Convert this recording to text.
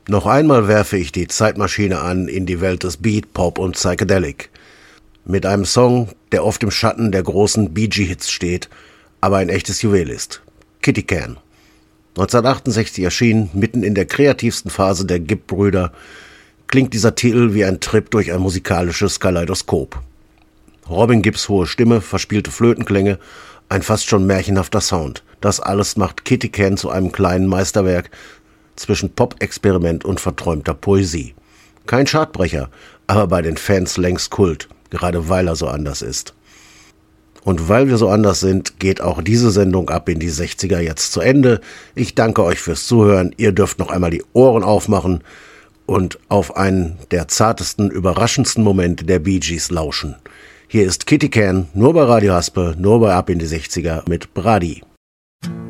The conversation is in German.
Noch einmal werfe ich die Zeitmaschine an in die Welt des Beat, Pop und Psychedelic. Mit einem Song, der oft im Schatten der großen Bee Gees-Hits steht, aber ein echtes Juwel ist. Kitty Can. 1968 erschienen, mitten in der kreativsten Phase der Gibb-Brüder, klingt dieser Titel wie ein Trip durch ein musikalisches Kaleidoskop. Robin Gibbs hohe Stimme, verspielte Flötenklänge, ein fast schon märchenhafter Sound. Das alles macht Kitty Can zu einem kleinen Meisterwerk zwischen Pop-Experiment und verträumter Poesie. Kein Chartbrecher, aber bei den Fans längst Kult, gerade weil er so anders ist. Und weil wir so anders sind, geht auch diese Sendung ab in die 60er jetzt zu Ende. Ich danke euch fürs Zuhören. Ihr dürft noch einmal die Ohren aufmachen und auf einen der zartesten, überraschendsten Momente der Bee Gees lauschen. Hier ist Kitty Can, nur bei Radio Haspe, nur bei Ab in die 60er mit Brady.